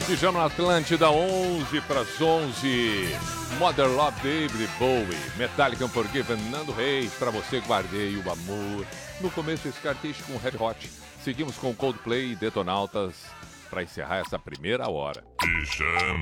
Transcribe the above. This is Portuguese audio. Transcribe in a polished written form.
Pijama na Atlântida, 11 para as 11. Mother Love, David Bowie. Metallica, Unforgiven, Nando Reis. Para você, guardei o amor. No começo, Scartiche com Red Hot. Seguimos com Coldplay e Detonautas para encerrar essa primeira hora. Pijama.